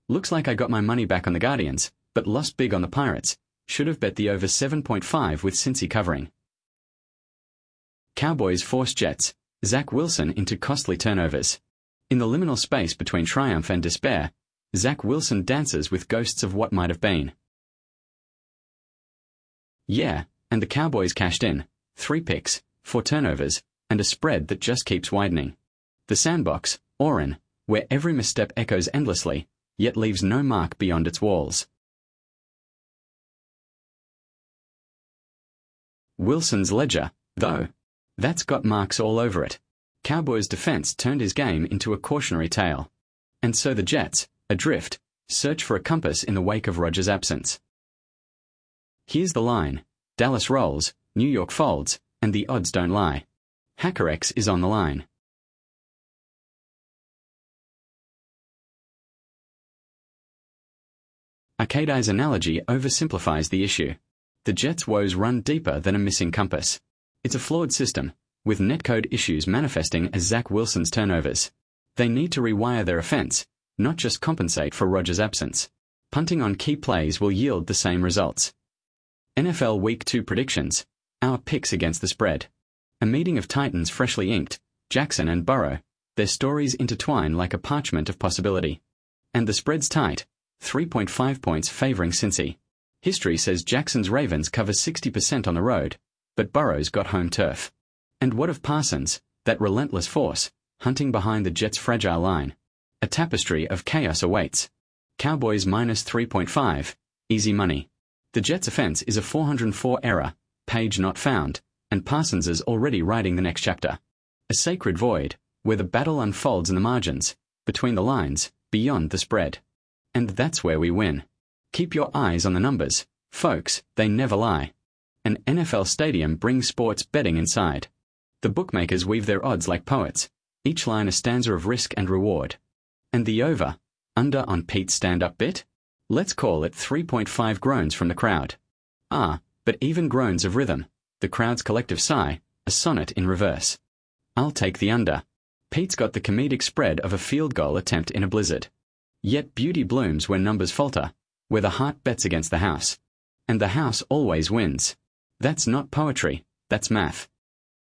Looks like I got my money back on the Guardians, but lost big on the Pirates. Should have bet the over 7.5 with Cincy covering. Cowboys force Jets. Zach Wilson into costly turnovers. In the liminal space between triumph and despair, Zach Wilson dances with ghosts of what might have been. Yeah, and the Cowboys cashed in. 3 picks, 4 turnovers, and a spread that just keeps widening. The sandbox, Oren, where every misstep echoes endlessly, yet leaves no mark beyond its walls. Wilson's ledger, though. That's got marks all over it. Cowboys' defense turned his game into a cautionary tale. And so the Jets, adrift, search for a compass in the wake of Rodgers' absence. Here's the line. Dallas rolls, New York folds, and the odds don't lie. HackerX is on the line. Arcadi's analogy oversimplifies the issue. The Jets' woes run deeper than a missing compass. It's a flawed system, with netcode issues manifesting as Zach Wilson's turnovers. They need to rewire their offense, not just compensate for Rodgers' absence. Punting on key plays will yield the same results. NFL Week 2 predictions. Our picks against the spread. A meeting of titans freshly inked, Jackson and Burrow. Their stories intertwine like a parchment of possibility. And the spread's tight. 3.5 points favoring Cincy. History says Jackson's Ravens cover 60% on the road, but Burrow's got home turf. And what of Parsons, that relentless force, hunting behind the Jets' fragile line? A tapestry of chaos awaits. Cowboys minus 3.5, easy money. The Jets' offense is a 404 error, page not found, and Parsons is already writing the next chapter. A sacred void, where the battle unfolds in the margins, between the lines, beyond the spread. And that's where we win. Keep your eyes on the numbers, folks, they never lie. An NFL stadium brings sports betting inside. The bookmakers weave their odds like poets, each line a stanza of risk and reward. And the over, under on Pete's stand-up bit? Let's call it 3.5 groans from the crowd. But even groans of rhythm, the crowd's collective sigh, a sonnet in reverse. I'll take the under. Pete's got the comedic spread of a field goal attempt in a blizzard. Yet beauty blooms where numbers falter, where the heart bets against the house. And the house always wins. That's not poetry, that's math.